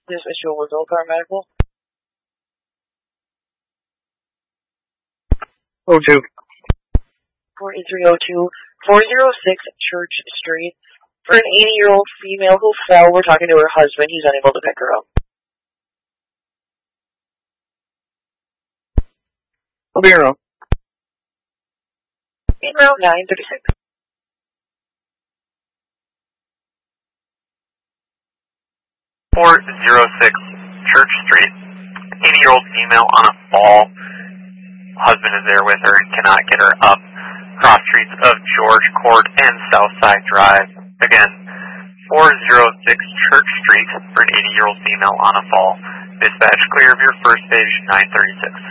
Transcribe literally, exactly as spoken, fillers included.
This is your Car Medical. Oh two. four eight three oh two, four oh six Church Street. For an eighty-year-old female who fell, we're talking to her husband. He's unable to pick her up. I'll be around. In route nine thirty-six. four oh six Church Street. eighty-year-old female on a fall. Husband is there with her and cannot get her up. Cross streets of George Court and Southside Drive. Again, four oh six Church Street for an eighty-year-old female on a fall. Dispatch clear of your first page, nine thirty-six.